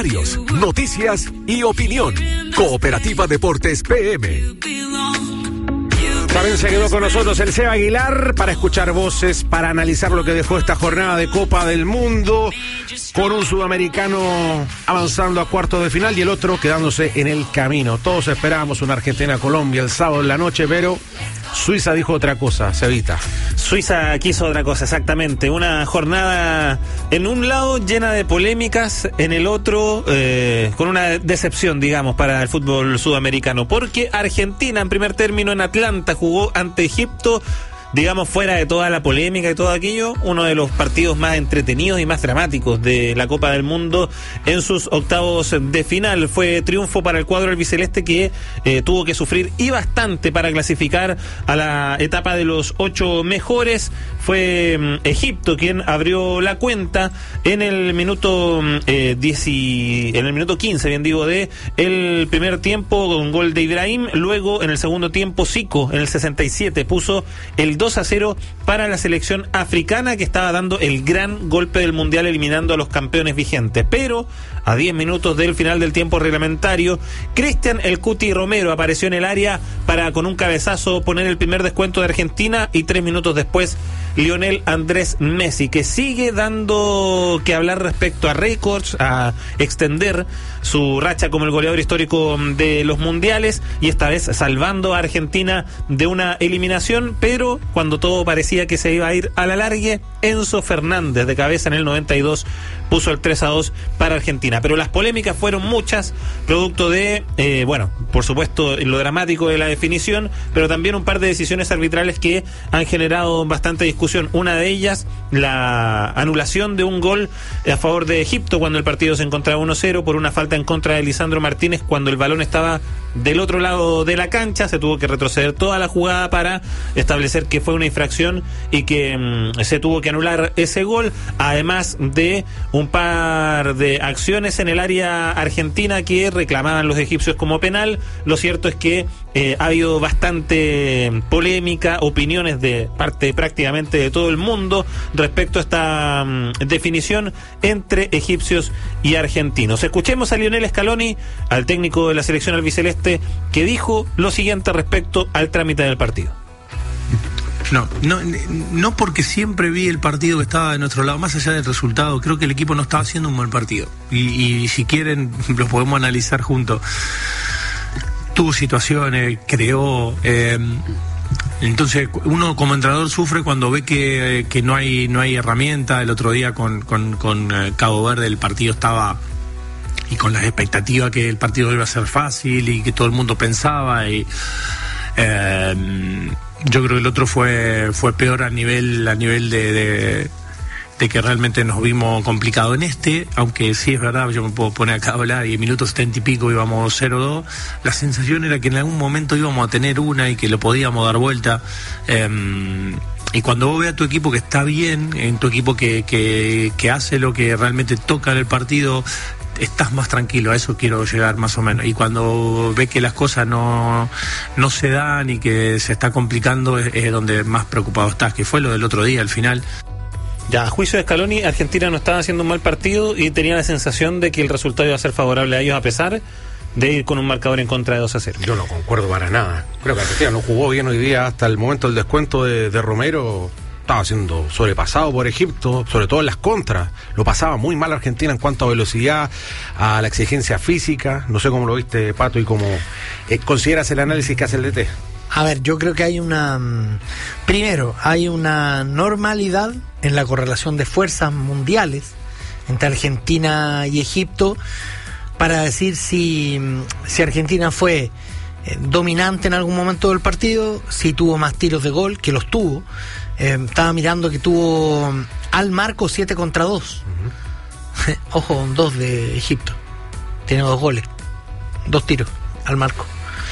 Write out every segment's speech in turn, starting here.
Noticias y opinión. Cooperativa Deportes PM. También se quedó con nosotros el Seba Aguilar para escuchar voces, para analizar lo que dejó esta jornada de Copa del Mundo, con un sudamericano avanzando a cuartos de final y el otro quedándose en el camino. Todos esperábamos una Argentina-Colombia el sábado en la noche, pero Suiza dijo otra cosa, Cevita. Suiza quiso otra cosa, exactamente. Una jornada en un lado llena de polémicas, en el otro con una decepción, digamos, para el fútbol sudamericano. Porque Argentina, en primer término, en Atlanta, jugó ante Egipto, digamos, fuera de toda la polémica y todo aquello, uno de los partidos más entretenidos y más dramáticos de la Copa del Mundo en sus octavos de final. Fue triunfo para el cuadro albiceleste que tuvo que sufrir y bastante para clasificar a la etapa de los 8 mejores. Fue Egipto quien abrió la cuenta en el minuto 15, bien digo, de el primer tiempo con gol de Ibrahim. Luego en el segundo tiempo Zico en el 67 puso el 2-0 para la selección africana, que estaba dando el gran golpe del mundial eliminando a los campeones vigentes. Pero a 10 minutos del final del tiempo reglamentario, Cristian El Cuti Romero apareció en el área para, con un cabezazo, poner el primer descuento de Argentina, y 3 minutos después Lionel Andrés Messi, que sigue dando que hablar respecto a récords, a extender su racha como el goleador histórico de los mundiales, y esta vez salvando a Argentina de una eliminación. Pero cuando todo parecía que se iba a ir a la largue, Enzo Fernández de cabeza en el 92 puso el 3-2 para Argentina. Pero las polémicas fueron muchas, producto de, por supuesto, lo dramático de la definición, pero también un par de decisiones arbitrales que han generado bastante discusión. Una de ellas, la anulación de un gol a favor de Egipto cuando el partido se encontraba 1-0 por una falta en contra de Lisandro Martínez cuando el balón estaba del otro lado de la cancha. Se tuvo que retroceder toda la jugada para establecer que fue una infracción y que se tuvo que anular ese gol, además de un par de acciones en el área argentina que reclamaban los egipcios como penal. Lo cierto es que ha habido bastante polémica, opiniones de parte prácticamente de todo el mundo respecto a esta definición entre egipcios y argentinos. Escuchemos a Lionel Scaloni, al técnico de la selección albiceleste, que dijo lo siguiente respecto al trámite del partido. No porque siempre vi el partido que estaba de nuestro lado, más allá del resultado, creo que el equipo no estaba haciendo un buen partido. Y si quieren, lo podemos analizar juntos. Tuvo situaciones, creó. Entonces, uno como entrenador sufre cuando ve que no hay herramienta. El otro día con Cabo Verde el partido estaba, y con las expectativas que el partido iba a ser fácil y que todo el mundo pensaba, y yo creo que el otro fue peor a nivel de que realmente nos vimos complicados en este, aunque sí es verdad, yo me puedo poner acá a hablar y en minutos 70 y pico íbamos 0-2, la sensación era que en algún momento íbamos a tener una y que lo podíamos dar vuelta, y cuando vos ves a tu equipo que está bien, en tu equipo que hace lo que realmente toca en el partido, estás más tranquilo. A eso quiero llegar más o menos. Y cuando ves que las cosas no se dan y que se está complicando, es donde más preocupado estás, que fue lo del otro día al final. Ya, a juicio de Scaloni, Argentina no estaba haciendo un mal partido y tenía la sensación de que el resultado iba a ser favorable a ellos, a pesar de ir con un marcador en contra de 2-0. Yo no concuerdo para nada. Creo que Argentina no jugó bien hoy día hasta el momento del descuento de Romero. Estaba siendo sobrepasado por Egipto, sobre todo en las contras. Lo pasaba muy mal Argentina en cuanto a velocidad, a la exigencia física. No sé cómo lo viste, Pato, y cómo consideras el análisis que hace el DT. A ver, yo creo que hay primero, hay una normalidad en la correlación de fuerzas mundiales entre Argentina y Egipto para decir si Argentina fue dominante en algún momento del partido, si tuvo más tiros de gol, que los tuvo. Estaba mirando que tuvo al marco 7 contra 2. Uh-huh. Ojo, 2 de Egipto. Tiene 2 goles, 2 tiros al marco.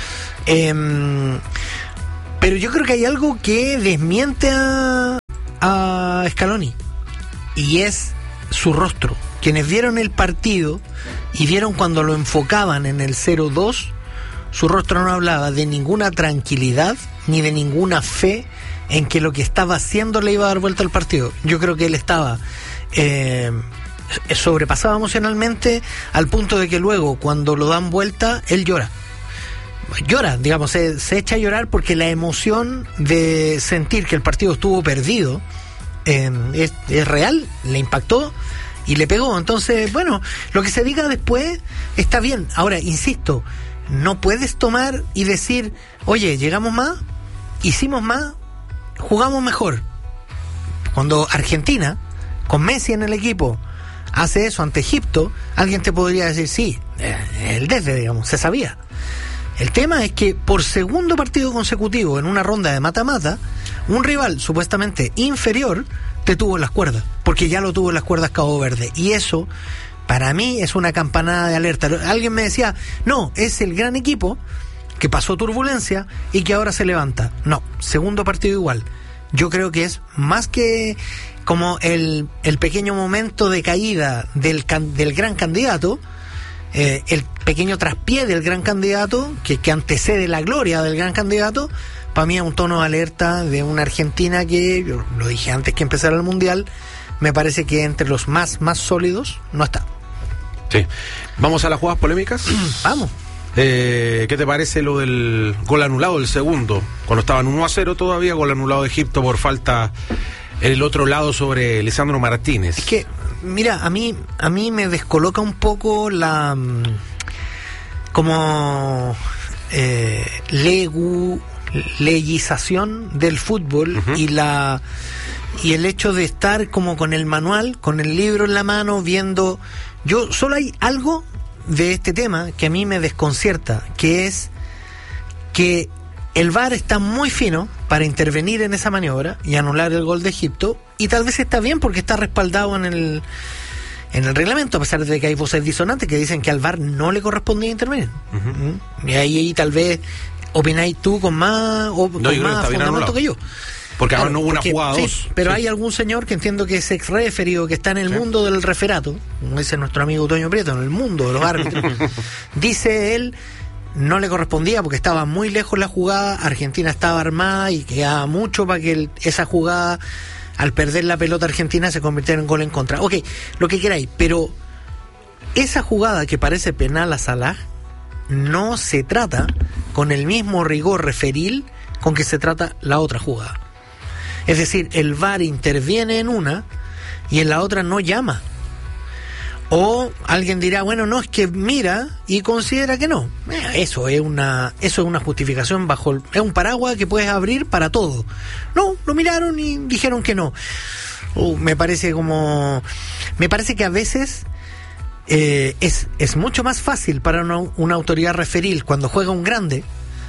Pero yo creo que hay algo que desmiente a Scaloni, y es su rostro. Quienes vieron el partido y vieron cuando lo enfocaban en el 0-2, su rostro no hablaba de ninguna tranquilidad ni de ninguna fe en que lo que estaba haciendo le iba a dar vuelta al partido. Yo creo que él estaba sobrepasado emocionalmente al punto de que luego, cuando lo dan vuelta, él llora, digamos, se echa a llorar porque la emoción de sentir que el partido estuvo perdido es real, le impactó y le pegó. Entonces, bueno, lo que se diga después está bien. Ahora, insisto, no puedes tomar y decir, oye, llegamos más, hicimos más, jugamos mejor. Cuando Argentina, con Messi en el equipo, hace eso ante Egipto, alguien te podría decir, sí, digamos, se sabía. El tema es que por segundo partido consecutivo en una ronda de mata-mata, un rival supuestamente inferior te tuvo en las cuerdas, porque ya lo tuvo en las cuerdas Cabo Verde. Y eso, para mí, es una campanada de alerta. Alguien me decía, no, es el gran equipo que pasó turbulencia y que ahora se levanta. No, segundo partido igual. Yo creo que es más que como el pequeño momento de caída del gran candidato, el pequeño traspié del gran candidato, que antecede la gloria del gran candidato. Para mí es un tono de alerta de una Argentina que, yo lo dije antes que empezara el Mundial, me parece que entre los más sólidos no está. Sí. ¿Vamos a las jugadas polémicas? Vamos. ¿Qué te parece lo del gol anulado, el segundo? Cuando estaban 1-0 todavía, gol anulado de Egipto por falta en el otro lado sobre Lisandro Martínez. Es que, mira, a mí me descoloca un poco la como legislación del fútbol. Uh-huh. y el hecho de estar como con el manual, con el libro en la mano, viendo. Yo solo hay algo de este tema que a mí me desconcierta, que es que el VAR está muy fino para intervenir en esa maniobra y anular el gol de Egipto, y tal vez está bien porque está respaldado en el reglamento, a pesar de que hay voces disonantes que dicen que al VAR no le correspondía intervenir. Uh-huh. Y ahí tal vez opináis tú con más fundamento que yo. Porque ahora no hubo una jugada sí, dos. Pero sí. Hay algún señor que entiendo que es ex-referido, que está en el mundo del referato, como dice nuestro amigo Toño Prieto, en el mundo de los árbitros. Dice él, no le correspondía porque estaba muy lejos la jugada, Argentina estaba armada y quedaba mucho para que esa jugada, al perder la pelota Argentina, se convirtiera en gol en contra. Ok, lo que queráis, pero esa jugada que parece penal a Salah no se trata con el mismo rigor referil con que se trata la otra jugada. Es decir, el VAR interviene en una y en la otra no llama. O alguien dirá, bueno, no, es que mira y considera que no. Eso es una justificación es un paraguas que puedes abrir para todo. No, lo miraron y dijeron que no. Me parece que a veces es mucho más fácil para una autoridad referil cuando juega un grande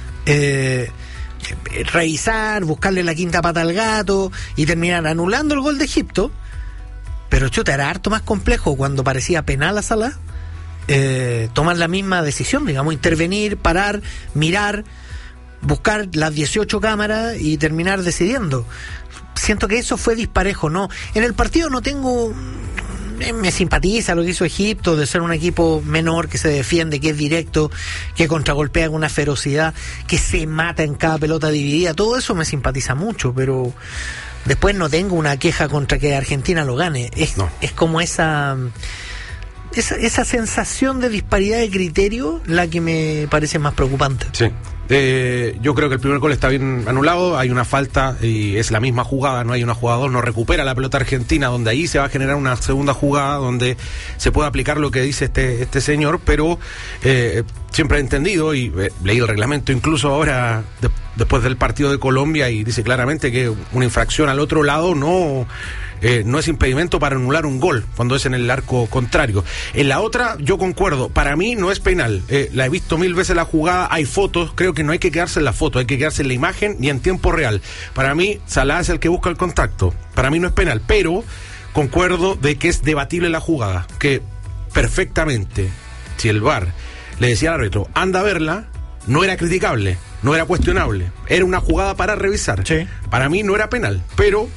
revisar, buscarle la quinta pata al gato y terminar anulando el gol de Egipto. Pero chuta, era harto más complejo cuando parecía penal a Salah tomar la misma decisión, digamos, intervenir, parar, mirar, buscar las 18 cámaras y terminar decidiendo. Siento que eso fue disparejo, ¿no? En el partido me simpatiza lo que hizo Egipto, de ser un equipo menor que se defiende, que es directo, que contragolpea con una ferocidad, que se mata en cada pelota dividida. Todo eso me simpatiza mucho, pero después no tengo una queja contra que Argentina lo gane. Es como esa sensación de disparidad de criterio la que me parece más preocupante. Sí. Yo creo que el primer gol está bien anulado, hay una falta y es la misma jugada, no hay una jugada 2, no recupera la pelota Argentina, donde ahí se va a generar una segunda jugada donde se puede aplicar lo que dice este señor, pero siempre he entendido y leí el reglamento incluso ahora después del partido de Colombia y dice claramente que una infracción al otro lado no es impedimento para anular un gol cuando es en el arco contrario. En la otra yo concuerdo, para mí no es penal, la he visto 1000 veces la jugada, hay fotos, creo que no hay que quedarse en la foto, hay que quedarse en la imagen y en tiempo real. Para mí Salah es el que busca el contacto, para mí no es penal, pero concuerdo de que es debatible la jugada, que perfectamente si el VAR le decía al árbitro anda a verla, no era criticable, no era cuestionable, era una jugada para revisar. Sí. Para mí no era penal, pero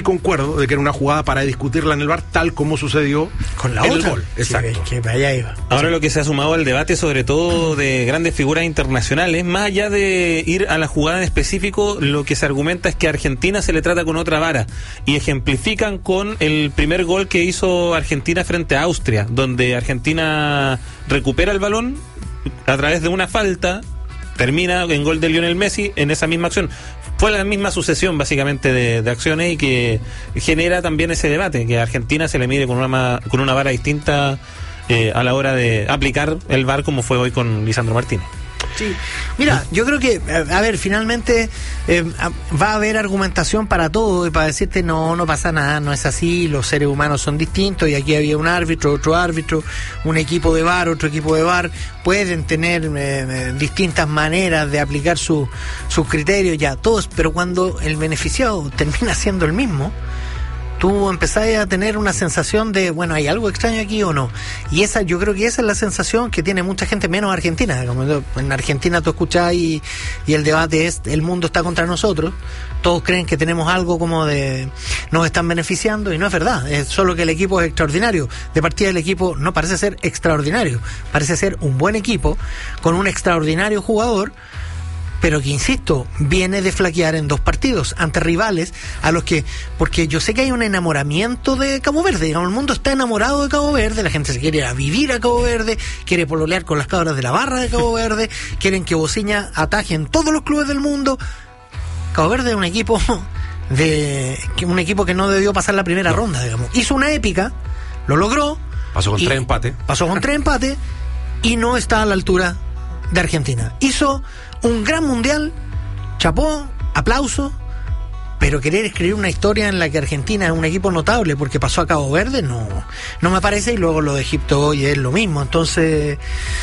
concuerdo de que era una jugada para discutirla en el VAR, tal como sucedió con la en otra. el gol. Exacto. Sí, que vaya iba. Ahora lo que se ha sumado al debate, sobre todo de grandes figuras internacionales, más allá de ir a la jugada en específico, lo que se argumenta es que a Argentina se le trata con otra vara, y ejemplifican con el primer gol que hizo Argentina frente a Austria, donde Argentina recupera el balón a través de una falta, termina en gol de Lionel Messi en esa misma acción. Fue la misma sucesión básicamente de acciones, y que genera también ese debate, que a Argentina se le mide con una vara distinta a la hora de aplicar el VAR, como fue hoy con Lisandro Martínez. Sí, mira, yo creo que, a ver, finalmente va a haber argumentación para todo, y para decirte no pasa nada, no es así, los seres humanos son distintos, y aquí había un árbitro, otro árbitro, un equipo de VAR, otro equipo de VAR, pueden tener distintas maneras de aplicar sus criterios, ya, todos, pero cuando el beneficiado termina siendo el mismo, tú empezás a tener una sensación de, bueno, ¿hay algo extraño aquí o no? Y yo creo que esa es la sensación que tiene mucha gente, menos Argentina. Como en Argentina tú escuchás y el debate es, el mundo está contra nosotros, todos creen que tenemos algo como de, nos están beneficiando, y no es verdad, es solo que el equipo es extraordinario. De partida el equipo no parece ser extraordinario, parece ser un buen equipo, con un extraordinario jugador, pero que, insisto, viene de flaquear en 2 partidos ante rivales a los que, porque yo sé que hay un enamoramiento de Cabo Verde, digamos, el mundo está enamorado de Cabo Verde, la gente se quiere ir a vivir a Cabo Verde, quiere pololear con las cabras de la barra de Cabo Verde, quieren que Bociña ataje en todos los clubes del mundo. Cabo Verde es un equipo que no debió pasar la primera ronda, digamos. Hizo una épica, lo logró. Pasó con 3 empates. Pasó con 3 empates y no está a la altura de Argentina. Hizo un gran mundial, chapó, aplauso, pero querer escribir una historia en la que Argentina es un equipo notable porque pasó a Cabo Verde, no me parece. Y luego lo de Egipto hoy es lo mismo. Entonces,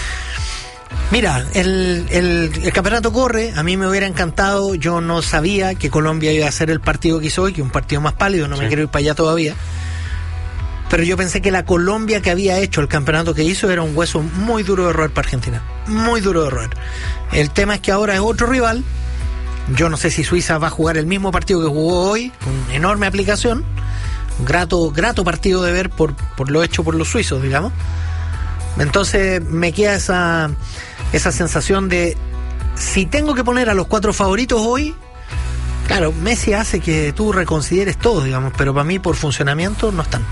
mira, el campeonato corre. A mí me hubiera encantado, yo no sabía que Colombia iba a ser el partido que hizo hoy, que un partido más pálido, no me quiero ir para allá todavía, pero yo pensé que la Colombia que había hecho el campeonato que hizo era un hueso muy duro de roer para Argentina, muy duro de roer. El tema es que ahora es otro rival. Yo no sé si Suiza va a jugar el mismo partido que jugó hoy, con enorme aplicación, un grato partido de ver por lo hecho por los suizos, digamos. Entonces me queda esa sensación de, si tengo que poner a los 4 favoritos hoy, claro, Messi hace que tú reconsideres todo, digamos, pero para mí por funcionamiento no están.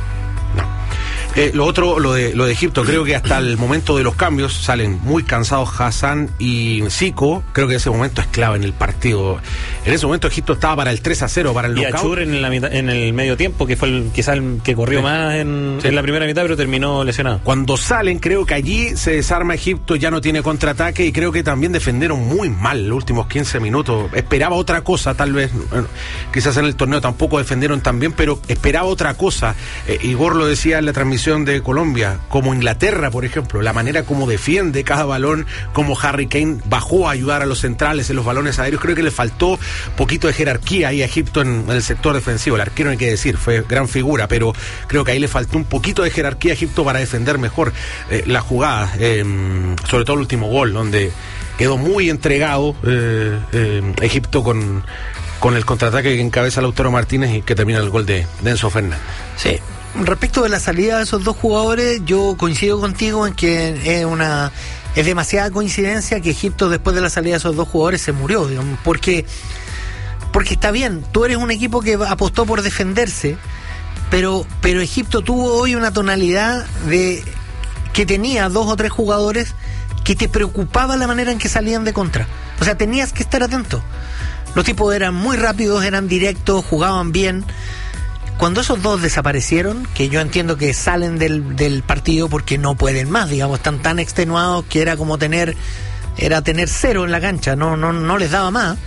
Lo otro, lo de Egipto, creo que hasta el momento de los cambios salen muy cansados Hassan y Zico. Creo que ese momento es clave en el partido. En ese momento Egipto estaba para el 3-0, para el knockout. Y Achur en el medio tiempo, que fue quizá el que corrió más en la primera mitad, pero terminó lesionado. Cuando salen, creo que allí se desarma Egipto, ya no tiene contraataque, y creo que también defendieron muy mal los últimos 15 minutos. Esperaba otra cosa, tal vez. Bueno, quizás en el torneo tampoco defendieron tan bien, pero esperaba otra cosa. Igor lo decía en la transmisión de Colombia, como Inglaterra, por ejemplo, la manera como defiende cada balón, como Harry Kane bajó a ayudar a los centrales en los balones aéreos. Creo que le faltó poquito de jerarquía ahí a Egipto en el sector defensivo. El arquero, no hay que decir, fue gran figura, pero creo que ahí le faltó un poquito de jerarquía a Egipto para defender mejor la jugada, sobre todo el último gol, donde quedó muy entregado Egipto con el contraataque que encabeza Lautaro Martínez y que termina el gol de Enzo Fernández. Sí. Respecto de la salida de esos 2 jugadores, yo coincido contigo en que es demasiada coincidencia que Egipto, después de la salida de esos 2 jugadores, se murió, digamos, porque está bien, tú eres un equipo que apostó por defenderse, pero Egipto tuvo hoy una tonalidad de que tenía 2 o 3 jugadores que te preocupaba la manera en que salían de contra. O sea, tenías que estar atento. Los tipos eran muy rápidos, eran directos, jugaban bien. Cuando esos 2 desaparecieron, que yo entiendo que salen del partido porque no pueden más, digamos, están tan extenuados que era como tener 0 en la cancha, no les daba más.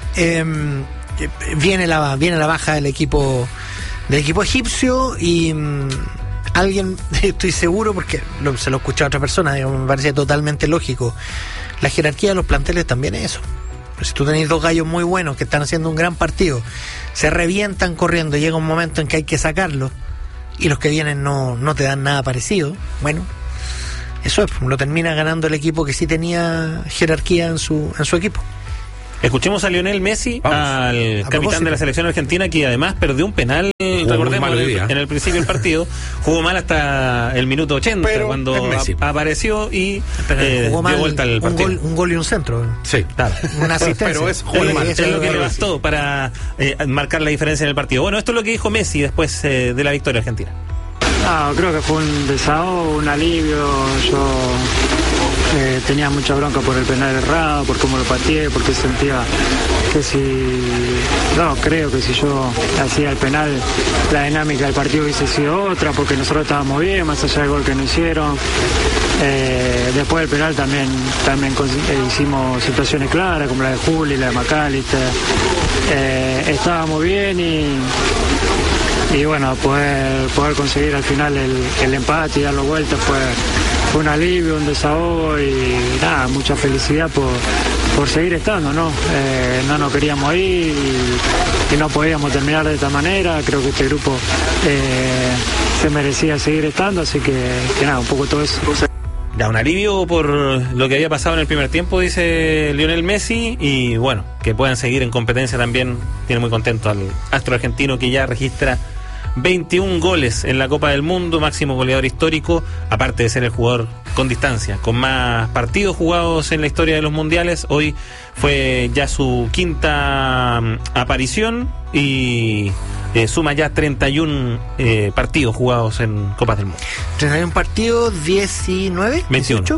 Viene la baja del equipo egipcio, y alguien, estoy seguro porque se lo escuché a otra persona, digamos, me parece totalmente lógico. La jerarquía de los planteles también es eso. Pero si tú tenés 2 gallos muy buenos que están haciendo un gran partido, se revientan corriendo, llega un momento en que hay que sacarlos, y los que vienen no te dan nada parecido, bueno, eso es, lo termina ganando el equipo que sí tenía jerarquía en su equipo. Escuchemos a Lionel Messi, al capitán de la selección argentina, que además perdió un penal, recordemos, en el principio del partido. Jugó mal hasta el minuto 80, pero cuando apareció y dio vuelta al partido. Un gol y un centro. Sí, claro. Una asistencia. Pero es lo que le bastó para marcar la diferencia en el partido. Bueno, esto es lo que dijo Messi después de la victoria argentina. Creo que fue un desahogo, un alivio. Yo tenía mucha bronca por el penal errado, por cómo lo pateé, porque sentía que creo que si yo hacía el penal, la dinámica del partido hubiese sido otra, porque nosotros estábamos bien, más allá del gol que no hicieron. Después del penal también hicimos situaciones claras, como la de Juli, la de McAllister. Estábamos bien y bueno, poder conseguir al final el empate y darlo vuelta fue un alivio, un desahogo y nada, mucha felicidad por seguir estando, ¿no? No nos queríamos ir y no podíamos terminar de esta manera. Creo que este grupo se merecía seguir estando, así que nada, un poco todo eso. Ya, un alivio por lo que había pasado en el primer tiempo, dice Lionel Messi, y bueno, que puedan seguir en competencia también. Tiene muy contento al astro argentino, que ya registra 21 goles en la Copa del Mundo, máximo goleador histórico, aparte de ser el jugador con distancia, con más partidos jugados en la historia de los mundiales. Hoy fue ya su quinta aparición y suma ya 31 partidos jugados en Copas del Mundo. 31 partidos, 19, 21.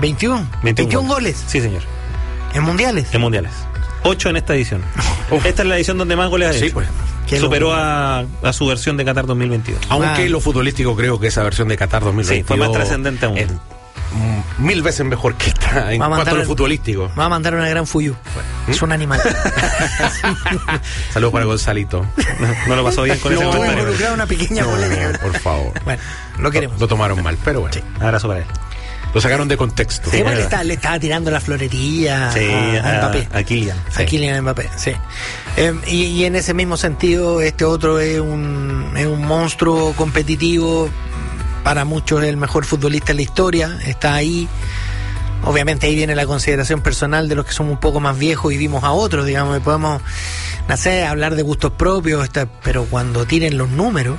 21 goles. Sí, señor. ¿En mundiales? En mundiales. 8 en esta edición. Esta es la edición donde más goles ha hecho. Sí, pues. Superó a su versión de Qatar 2022. Aunque lo futbolístico, creo que esa versión de Qatar 2022 sí, fue más trascendente aún. 1000 veces mejor que esta en cuanto a lo futbolístico. Va a mandar una gran fuyu. Es un animal. Saludos para Gonzalito. No lo pasó bien con ese comentario. Involucrado una pequeña polémica. Por favor. Bueno, lo queremos. Lo tomaron mal, pero bueno. Sí. Abrazo para él. Lo sacaron de contexto. Sí, bueno, le estaba tirando la florería a Mbappé. A Kylian. Sí. A Kylian Mbappé, sí. Y en ese mismo sentido, este otro es un monstruo competitivo. Para muchos es el mejor futbolista en la historia. Está ahí. Obviamente ahí viene la consideración personal de los que somos un poco más viejos y vimos a otros, digamos, podemos, no sé, hablar de gustos propios, pero cuando tiren los números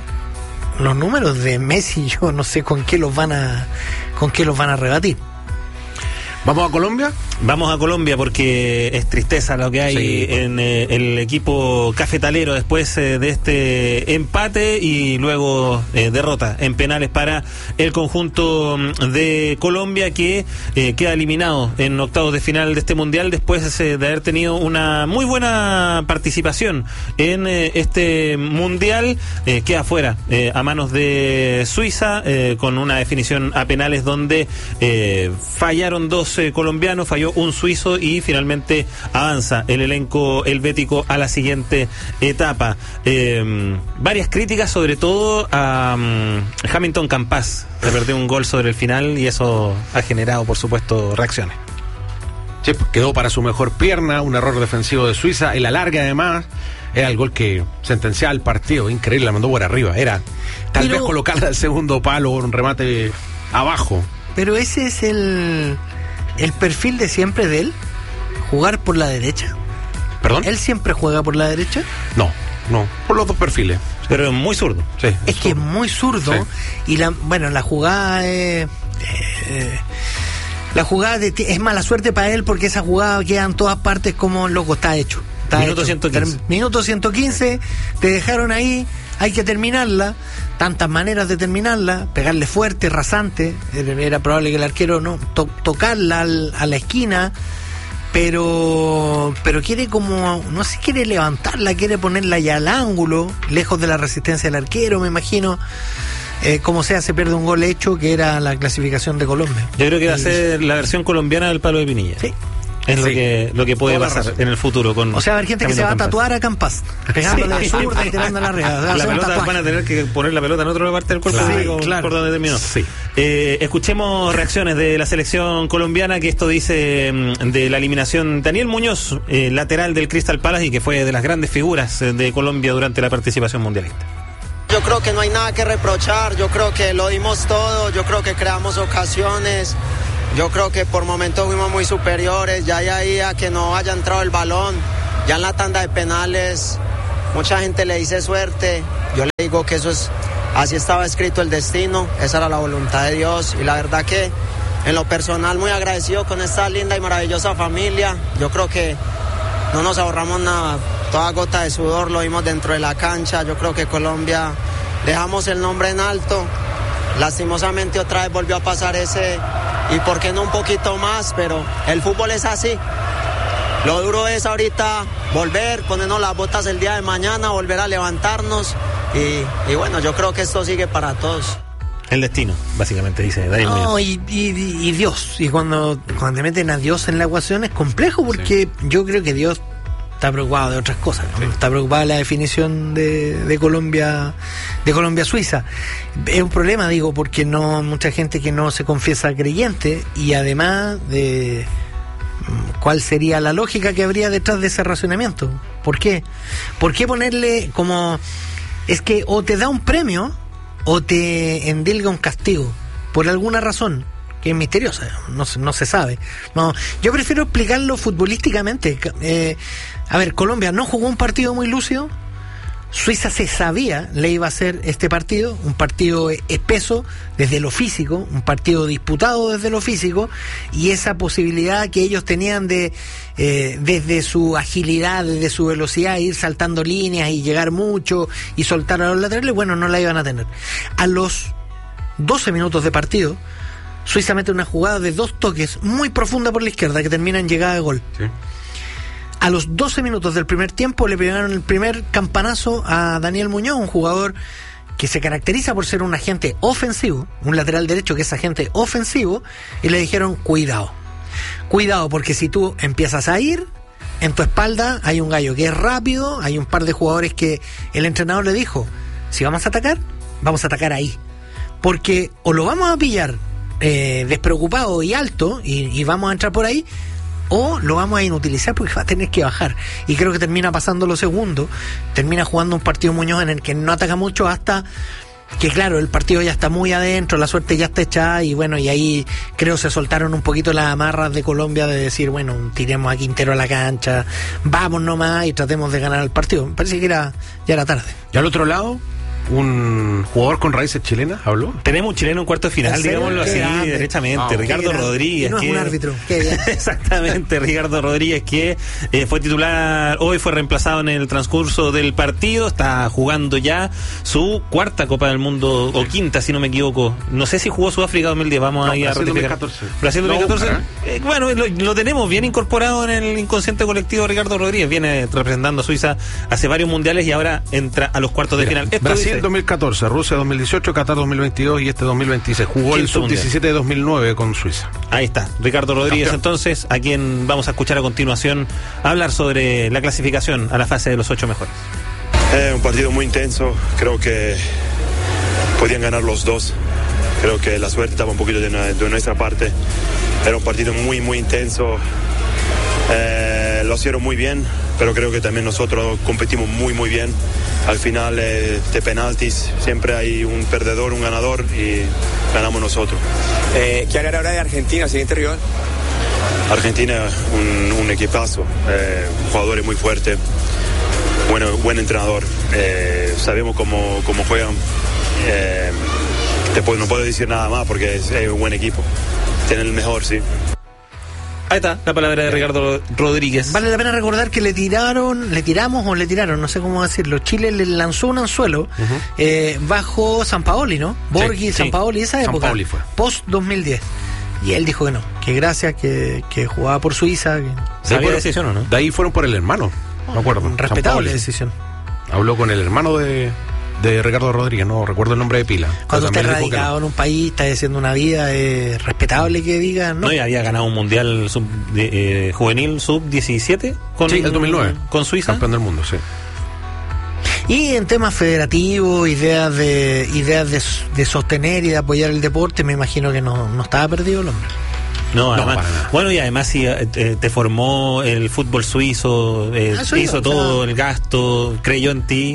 de Messi, yo no sé con qué los van a rebatir. ¿Vamos a Colombia? Vamos a Colombia porque es tristeza lo que hay en el equipo cafetalero después de este empate y luego derrota en penales para el conjunto de Colombia, que queda eliminado en octavos de final de este mundial después de haber tenido una muy buena participación en este mundial. Queda fuera a manos de Suiza con una definición a penales donde fallaron dos colombianos, falló un suizo y finalmente avanza el elenco helvético a la siguiente etapa. Varias críticas, sobre todo a Hamilton Campas. Se perdió un gol sobre el final y eso ha generado, por supuesto, reacciones. Sí, quedó para su mejor pierna, un error defensivo de Suiza, el alargue además. Era el gol que sentenciaba el partido, increíble, la mandó por arriba. Era tal vez colocarla al segundo palo, un remate abajo. Pero ese es el perfil de siempre de él, jugar por la derecha. ¿Perdón? ¿Él siempre juega por la derecha? No, por los dos perfiles. Pero es muy zurdo. Sí, es que es muy zurdo, sí. Y la jugada es es mala suerte para él, porque esa jugada queda en todas partes como loco, está hecho. Minuto 115. Minuto 115, te dejaron ahí, hay que terminarla. Tantas maneras de terminarla, pegarle fuerte, rasante. Era probable que el arquero no tocarla a la esquina, pero quiere quiere levantarla, quiere ponerla ya al ángulo, lejos de la resistencia del arquero, me imagino. Como sea, se pierde un gol hecho, que era la clasificación de Colombia. Yo creo que va a ser la versión colombiana del palo de Pinilla. Sí. Es lo que puede pasar en el futuro con. O sea, va a haber gente que se va a tatuar a Campas, pegándole de zurda y tirando la red. La pelota, van a tener que poner la pelota en otra parte del cuerpo, claro. Por donde terminó. Sí. Escuchemos reacciones de la selección colombiana, que esto dice de la eliminación. Daniel Muñoz, lateral del Crystal Palace y que fue de las grandes figuras de Colombia durante la participación mundialista. Yo creo que no hay nada que reprochar, yo creo que lo dimos todo, yo creo que creamos ocasiones. Yo creo que por momentos fuimos muy superiores, ya ahí a que no haya entrado el balón, ya en la tanda de penales, mucha gente le dice suerte, yo le digo que eso es, así estaba escrito el destino, esa era la voluntad de Dios, y la verdad que en lo personal muy agradecido con esta linda y maravillosa familia, yo creo que no nos ahorramos nada, toda gota de sudor lo vimos dentro de la cancha, yo creo que Colombia dejamos el nombre en alto, lastimosamente otra vez volvió a pasar ese, y por qué no un poquito más, pero el fútbol es así. Lo duro es ahorita volver, ponernos las botas el día de mañana, volver a levantarnos y bueno, yo creo que esto sigue para todos. El destino, básicamente, dice Daniel Muñoz. No, y Dios. Y cuando te meten a Dios en la ecuación es complejo porque yo creo que Dios está preocupado de otras cosas, ¿no? Está preocupado de la definición de Colombia-Suiza. Es un problema, digo, porque no mucha gente que no se confiesa creyente y además de cuál sería la lógica que habría detrás de ese razonamiento. ¿Por qué? ¿Por qué ponerle como es que o te da un premio o te endilga un castigo por alguna razón que es misteriosa, no se sabe. No, yo prefiero explicarlo futbolísticamente. A ver, Colombia no jugó un partido muy lúcido. Suiza se sabía le iba a hacer este partido, un partido espeso desde lo físico, un partido disputado desde lo físico, y esa posibilidad que ellos tenían de desde su agilidad, desde su velocidad, ir saltando líneas y llegar mucho y soltar a los laterales, bueno, no la iban a tener. A los 12 minutos de partido, Suiza mete una jugada de 2 toques muy profunda por la izquierda que termina en llegada de gol. Sí. A los 12 minutos del primer tiempo le pegaron el primer campanazo a Daniel Muñoz, un jugador que se caracteriza por ser un agente ofensivo, un lateral derecho que es agente ofensivo, y le dijeron cuidado, porque si tú empiezas a ir, en tu espalda hay un gallo que es rápido, hay un par de jugadores que el entrenador le dijo, si vamos a atacar ahí, porque o lo vamos a pillar despreocupado y alto y vamos a entrar por ahí, o lo vamos a inutilizar porque va a tener que bajar. Y creo que termina pasando lo segundo, termina jugando un partido Muñoz en el que no ataca mucho hasta que, claro, el partido ya está muy adentro, la suerte ya está echada, y bueno, y ahí creo se soltaron un poquito las amarras de Colombia de decir, bueno, tiremos a Quintero a la cancha, vamos nomás y tratemos de ganar el partido. Me parece que ya era tarde. Y al otro lado, un jugador con raíces chilenas, ¿habló? Tenemos un chileno en cuarto de final, digámoslo así, derechamente. Ricardo Rodríguez. No es un árbitro. Qué bien. Exactamente, Ricardo Rodríguez, que fue titular hoy, fue reemplazado en el transcurso del partido, está jugando ya su cuarta Copa del Mundo, o quinta, si no me equivoco. No sé si jugó Sudáfrica 2010, vamos a ir a ratificar. 2014. Brasil 2014. Bueno, lo tenemos bien incorporado en el inconsciente colectivo. Ricardo Rodríguez viene representando a Suiza hace varios mundiales y ahora entra a los cuartos de final. Brasil 2014, Rusia 2018, Qatar 2022 y este 2026. Jugó el sub-17 de 2009 con Suiza. Ahí está, Ricardo Rodríguez, campeón. Entonces, a quien vamos a escuchar a continuación hablar sobre la clasificación a la fase de los 8 mejores. Un partido muy intenso, creo que podían ganar los dos. Creo que la suerte estaba un poquito de nuestra parte. Era un partido muy, muy intenso. Lo hicieron muy bien, pero creo que también nosotros competimos muy, muy bien. Al final de penaltis siempre hay un perdedor, un ganador, y ganamos nosotros. ¿Qué hablar ahora de Argentina, siguiente rival? Argentina, un equipazo, jugadores muy fuertes, buen entrenador, sabemos cómo juegan. No puedo decir nada más porque es un buen equipo, tienen el mejor, sí. Ahí está la palabra de Ricardo Rodríguez. Vale la pena recordar que le tiramos, no sé cómo decirlo. Chile le lanzó un anzuelo bajo Sampaoli, ¿no? Borghi, sí, Sampaoli, esa época. Sampaoli fue. Post 2010. Y él dijo que no, que gracias, que jugaba por Suiza. ¿Sabía decisión o no? De ahí fueron por el hermano, me acuerdo. Respetable decisión. Habló con el hermano de Ricardo Rodríguez, no recuerdo el nombre de pila. Cuando está radicado en un país, está haciendo una vida, es respetable que digan, ¿no? No, y había ganado un mundial juvenil sub-17 con el 2009 con Suiza, campeón del mundo, sí. Y en temas federativos, ideas de sostener y de apoyar el deporte, me imagino que no estaba perdido el hombre. No, además, bueno, y además si te formó el fútbol suizo, hizo todo el gasto, creyó en ti.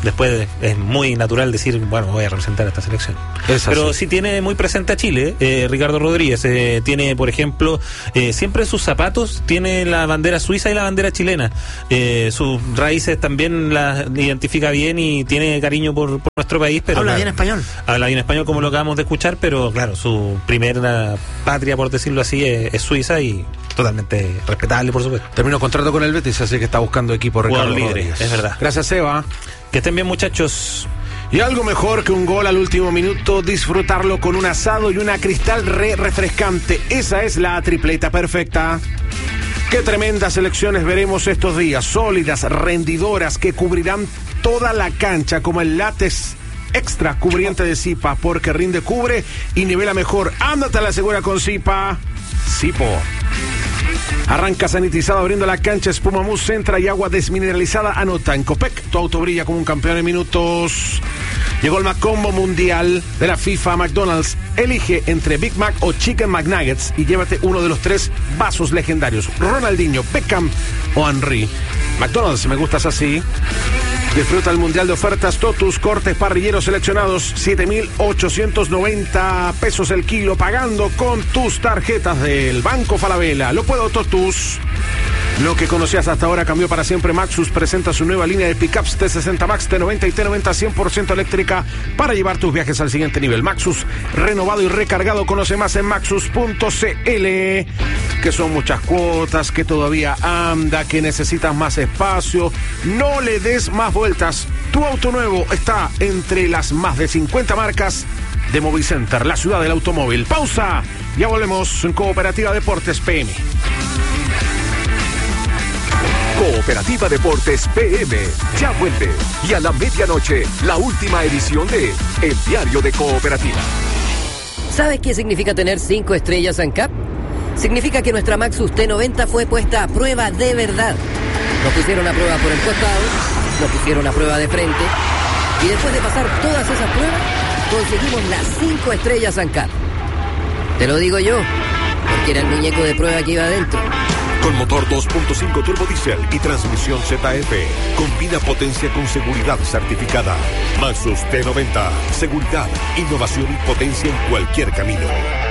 después es muy natural decir, bueno, voy a representar a esta selección. Pero sí tiene muy presente a Chile, Ricardo Rodríguez. Tiene, por ejemplo, siempre en sus zapatos tiene la bandera suiza y la bandera chilena. Sus raíces también las identifica bien y tiene cariño por nuestro país. Pero habla bien español. Habla bien español, como lo acabamos de escuchar, pero claro, su primera patria, por decirlo así, es Suiza, y totalmente respetable, por supuesto. Terminó contrato con el Betis, así que está buscando equipo Ricardo Rodríguez. Es verdad. Gracias, Eva. Que estén bien, muchachos. Y algo mejor que un gol al último minuto, disfrutarlo con un asado y una Cristal refrescante. Esa es la tripleta perfecta. Qué tremendas selecciones veremos estos días, sólidas, rendidoras, que cubrirán toda la cancha, como el látex extra cubriente de Zipa, porque rinde, cubre y nivela mejor. Ándate a la segura con Zipa. Zipo. Arranca sanitizado abriendo la cancha, espuma mousse entra y agua desmineralizada anota. En Copec, tu auto brilla como un campeón en minutos. Llegó el Macombo Mundial de la FIFA. McDonald's, elige entre Big Mac o Chicken McNuggets y llévate uno de los 3 vasos legendarios: Ronaldinho, Beckham o Henry. McDonald's, me gustas así. Disfruta el Mundial de ofertas Totus, cortes parrilleros seleccionados, 7,890 pesos el kilo, pagando con tus tarjetas del Banco Falabella. Lo puedo, Totus. Lo que conocías hasta ahora cambió para siempre. Maxus presenta su nueva línea de pickups T60 Max, T90 y T90 100% eléctrica para llevar tus viajes al siguiente nivel. Maxus, renovado y recargado. Conoce más en maxus.cl. Que son muchas cuotas, que todavía anda, que necesitas más espacio. No le des más vueltas. Tu auto nuevo está entre las más de 50 marcas de Movicenter, la ciudad del automóvil. Pausa. Ya volvemos en Cooperativa Deportes PM. Cooperativa Deportes PM ya vuelve, y a la medianoche la última edición de El Diario de Cooperativa. ¿Sabes qué significa tener 5 estrellas ANCAP? Significa que nuestra Maxus T90 fue puesta a prueba de verdad. Nos pusieron a prueba por el costado, nos pusieron a prueba de frente, y después de pasar todas esas pruebas, conseguimos las 5 estrellas ANCAP. Te lo digo yo, porque era el muñeco de prueba que iba adentro. Con motor 2.5 turbo diesel y transmisión ZF. Combina potencia con seguridad certificada. Maxus T90. Seguridad, innovación y potencia en cualquier camino.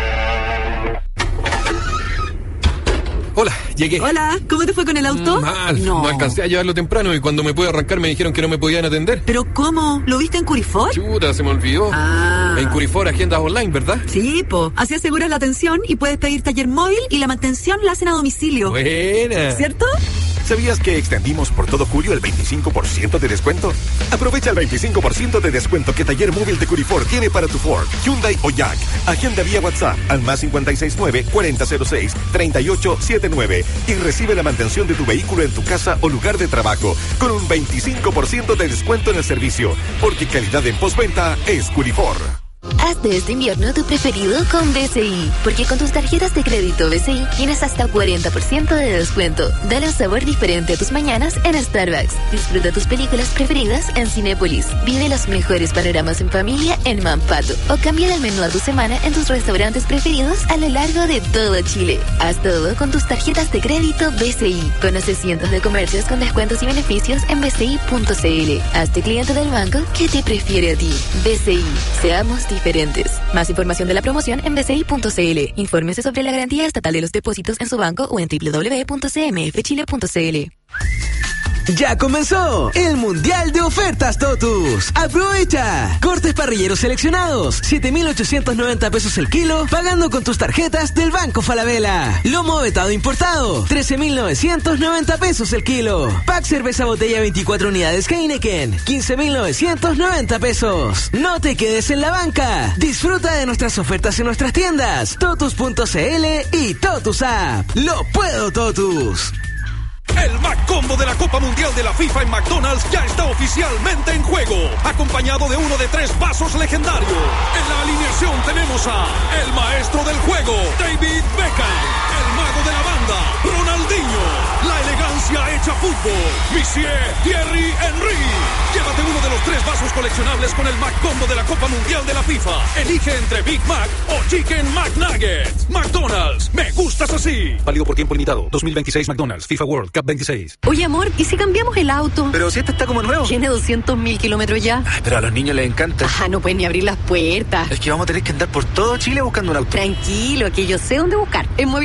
Hola, llegué. Hola, ¿cómo te fue con el auto? Mal, no alcancé a llevarlo temprano y cuando me pude arrancar me dijeron que no me podían atender. ¿Pero cómo? ¿Lo viste en Curifor? Chuta, se me olvidó. En Curifor agendas online, ¿verdad? Sí, así aseguras la atención y puedes pedir taller móvil y la mantención la hacen a domicilio. Buena. ¿Cierto? ¿Sabías que extendimos por todo julio el 25% de descuento? Aprovecha el 25% de descuento que Taller Móvil de Curifor tiene para tu Ford, Hyundai o Jack. Agenda vía WhatsApp al más 569-4006-3879 y recibe la mantención de tu vehículo en tu casa o lugar de trabajo con un 25% de descuento en el servicio, porque calidad en postventa es Curifor. Haz de este invierno tu preferido con BCI, porque con tus tarjetas de crédito BCI tienes hasta 40% de descuento. Dale un sabor diferente a tus mañanas en Starbucks. Disfruta tus películas preferidas en Cinépolis. Vive los mejores panoramas en familia en Mampato. O cambia el menú a tu semana en tus restaurantes preferidos a lo largo de todo Chile. Haz todo con tus tarjetas de crédito BCI. Conoce cientos de comercios con descuentos y beneficios en bci.cl. Hazte cliente del banco que te prefiere a ti. BCI. Seamos diferentes. Más información de la promoción en bci.cl. Infórmese sobre la garantía estatal de los depósitos en su banco o en www.cmfchile.cl. ¡Ya comenzó el Mundial de Ofertas Totus! ¡Aprovecha! Cortes parrilleros seleccionados, 7,890 pesos el kilo, pagando con tus tarjetas del Banco Falabella. Lomo vetado importado, 13,990 pesos el kilo. Pack cerveza botella 24 unidades Heineken, 15,990 pesos. No te quedes en la banca. Disfruta de nuestras ofertas en nuestras tiendas, totus.cl y Totus App. ¡Lo puedo, Totus! El Macombo de la Copa Mundial de la FIFA en McDonald's ya está oficialmente en juego, acompañado de uno de 3 vasos legendarios. En la alineación tenemos a el maestro del juego, David Beckham, el mago de la banda, Ronaldinho, la elegancia hecha fútbol, Monsieur Thierry Henry. Llévate uno de los 3 vasos coleccionables con el Macombo de la Copa Mundial de la FIFA. Elige entre Big Mac o Chicken McNuggets. McDonald's, me gusta gustas así. Válido por tiempo limitado. 2026 McDonald's, FIFA World Cup 26. Oye, amor, ¿y si cambiamos el auto? Pero si este está como nuevo. Tiene 200.000 kilómetros ya. Ay, pero a los niños les encanta. No pueden ni abrir las puertas. Es que vamos a tener que andar por todo Chile buscando un auto. Tranquilo, que yo sé dónde buscar. En